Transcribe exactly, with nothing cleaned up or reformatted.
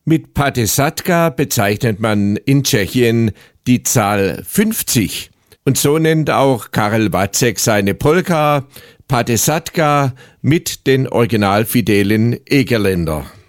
Mit Padesatka bezeichnet man in Tschechien die Zahl fünfzig. Und so nennt auch Karel Vacek seine Polka Padesatka mit den originalfidelen Egerländer.